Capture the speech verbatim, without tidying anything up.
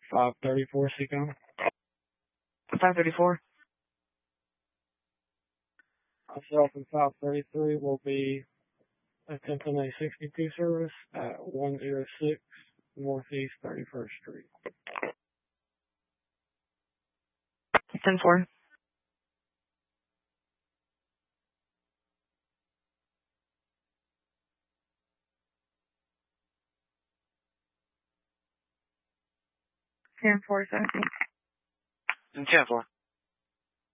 five thirty-four, Seacom. five thirty-four. Myself and five thirty-three will be attempting a sixty-two service at one oh six Northeast thirty-first Street. ten four. ten four, seventeen. ten four.